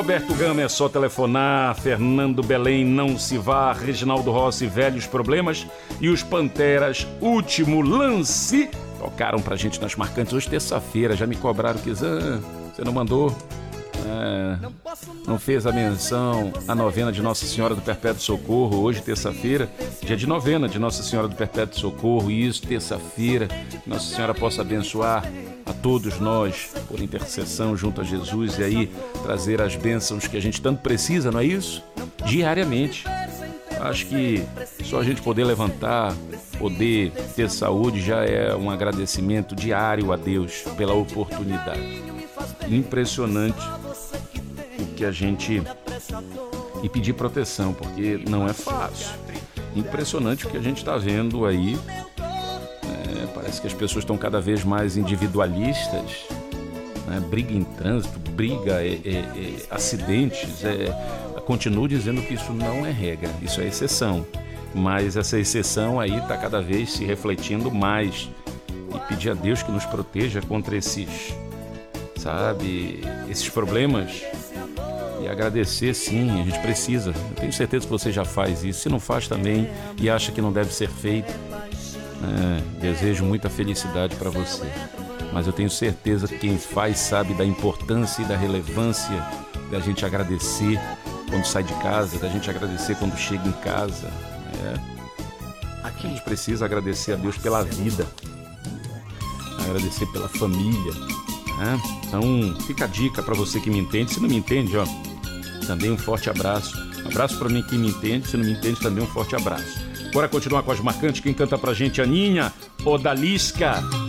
Roberto Gama, é só telefonar. Fernando Belém, Não Se Vá. Reginaldo Rossi, Velhos Problemas. E os Panteras, Último Lance. Tocaram pra gente nas marcantes hoje, terça-feira. Já me cobraram que você não mandou, não fez a menção à novena de Nossa Senhora do Perpétuo Socorro. Hoje, terça-feira, dia de novena de Nossa Senhora do Perpétuo Socorro. E isso, terça-feira, que Nossa Senhora possa abençoar a todos nós por intercessão junto a Jesus e aí trazer as bênçãos que a gente tanto precisa, não é isso? Diariamente. Acho que só a gente poder levantar, poder ter saúde já é um agradecimento diário a Deus pela oportunidade. Impressionante o que a gente... E pedir proteção, porque não é fácil. Impressionante o que a gente está vendo aí. Parece que as pessoas estão cada vez mais individualistas, né? Briga em trânsito, acidentes. Continuo dizendo que isso não é regra, isso é exceção. Mas essa exceção aí está cada vez se refletindo mais. E pedir a Deus que nos proteja contra esses problemas. E agradecer, sim, a gente precisa. Eu tenho certeza que você já faz isso. Se não faz também e acha que não deve ser feito, desejo muita felicidade para você. Mas eu tenho certeza que quem faz sabe da importância e da relevância da gente agradecer quando sai de casa, da gente agradecer quando chega em casa. A gente precisa agradecer a Deus pela vida, agradecer pela família. Então fica a dica para você que me entende. Se não me entende, também um forte abraço. Um abraço para mim que me entende. Se não me entende, também um forte abraço. Bora continuar com as marcantes. Quem canta pra gente? Aninha Odalisca.